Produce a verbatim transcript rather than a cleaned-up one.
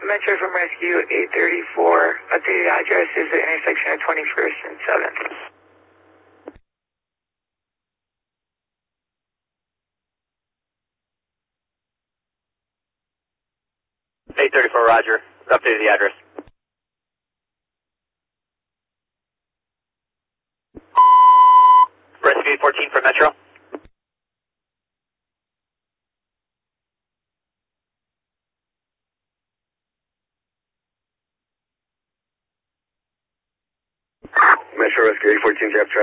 Metro from Rescue eight thirty-four. Updated address is the intersection of twenty-first and seventh. eight thirty-four, Roger. Updated the address. Rescue eight fourteen for Metro. Metro Rescue eight fourteen, Jeff.